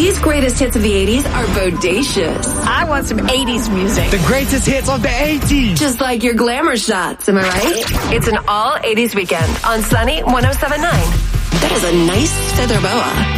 These greatest hits of the 80s are bodacious. I want some 80s music. The greatest hits of the 80s. Just like your glamour shots, am I right? It's an all 80s weekend on Sunny 107.9. That is a nice feather boa.